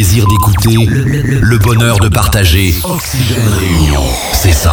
plaisir d'écouter, le bonheur de partager. Oxygène Réunion, c'est ça.